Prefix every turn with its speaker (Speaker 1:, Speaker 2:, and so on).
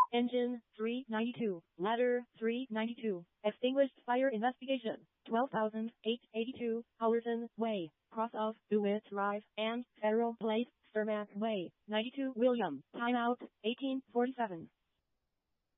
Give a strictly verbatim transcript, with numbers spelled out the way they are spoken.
Speaker 1: Engine three ninety-two. Ladder three ninety-two. Extinguished fire investigation. twelve thousand eight hundred eighty-two. Howerton Way. Cross of DeWitt Drive and Federal Place, Sturmac Way. ninety-two William. Timeout eighteen forty-seven.